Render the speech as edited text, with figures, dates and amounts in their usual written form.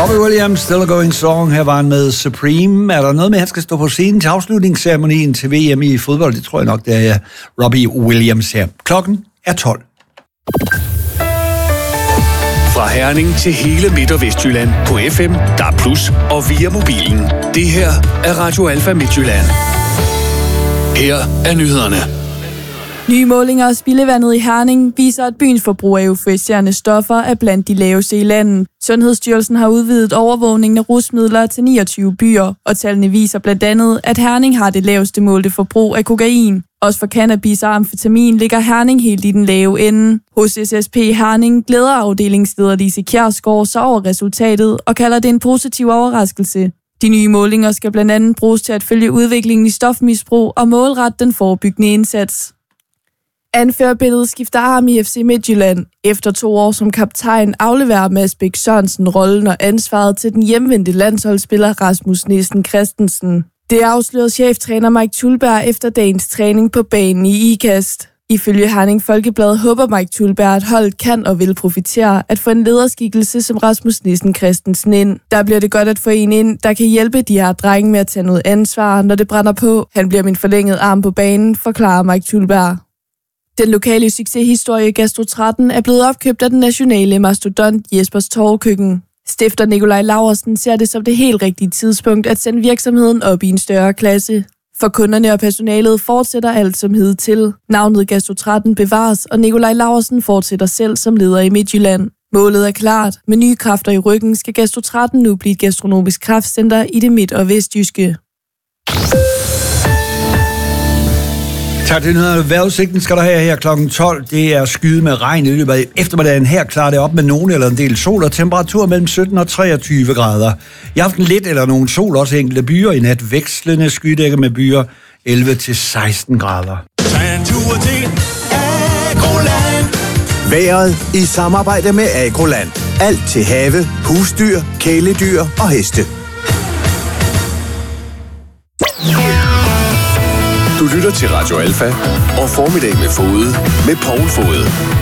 Robbie Williams, Still a Going Song. Her var han med Supreme. Er der noget med, at han skal stå på scenen til afslutningsceremonien til VM i fodbold? Det tror jeg nok, det er Robbie Williams her. Klokken er 12. Fra Herning til hele Midt- og Vestjylland på FM, DAB+, og via mobilen. Det her er Radio Alfa Midtjylland. Her er nyhederne. Nye målinger af spildevandet i Herning viser, at byens forbrug af euforiserende stoffer er blandt de laveste i landet. Sundhedsstyrelsen har udvidet overvågningen af rusmidler til 29 byer, og tallene viser blandt andet, at Herning har det laveste målte forbrug af kokain. Også for cannabis og amfetamin ligger Herning helt i den lave ende. Hos SSP Herning glæder afdelingsleder Lise Kjærsgaard sig over resultatet og kalder det en positiv overraskelse. De nye målinger skal blandt andet bruges til at følge udviklingen i stofmisbrug og målrette den forebyggende indsats. Anførerbilledet skifter arm i FC Midtjylland. Efter 2 år som kaptajn afleverer Mads Bæk Sørensen rollen og ansvaret til den hjemvendte landsholdsspiller Rasmus Nielsen Christensen. Det afslørede cheftræner Mike Thulberg efter dagens træning på banen i IKAST. Ifølge Herning Folkeblad håber Mike Thulberg, at holdet kan og vil profitere at få en lederskikkelse som Rasmus Nielsen Christensen ind. Der bliver det godt at få en ind, der kan hjælpe de her drenge med at tage noget ansvar, når det brænder på. Han bliver min forlængede arm på banen, forklarer Mike Thulberg. Den lokale succeshistorie Gastro 13 er blevet opkøbt af den nationale mastodont Jespers Torvekøkken. Stifter Nikolaj Laursen ser det som det helt rigtige tidspunkt at sende virksomheden op i en større klasse. For kunderne og personalet fortsætter alt som hidtil. Navnet Gastro 13 bevares, og Nikolaj Laursen fortsætter selv som leder i Midtjylland. Målet er klart. Med nye kræfter i ryggen skal Gastro 13 nu blive et gastronomisk kraftcenter i det midt- og vestjyske. Tak til nyhederne. Vejrudsigten skal der have her kl. 12. Det er skyet med regn i løbet af eftermiddagen. Her klarer det op med nogen eller en del sol og temperatur mellem 17 og 23 grader. I aften lidt eller nogen sol, også enkelte byer. I nat vekslende skydække med byer 11 til 16 grader. Vejret i samarbejde med Agroland. Alt til have, husdyr, kæledyr og heste. Du lytter til Radio Alfa og Formiddag med Fode med Poul Fode.